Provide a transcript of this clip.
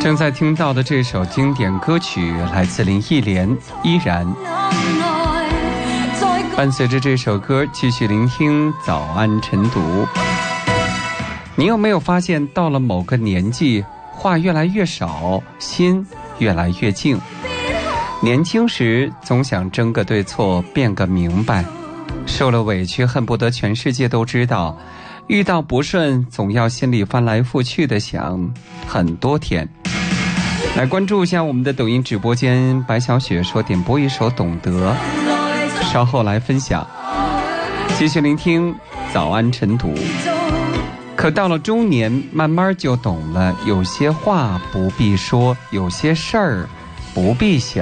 正在听到的这首经典歌曲来自林忆莲《依然》。伴随着这首歌继续聆听早安晨读。你有没有发现到了某个年纪，话越来越少，心越来越静？年轻时总想争个对错，辩个明白，受了委屈恨不得全世界都知道，遇到不顺总要心里翻来覆去的想很多天。来关注一下我们的抖音直播间，白小雪说点播一首《懂得》，稍后来分享。继续聆听早安晨读。可到了中年，慢慢就懂了，有些话不必说，有些事儿不必想。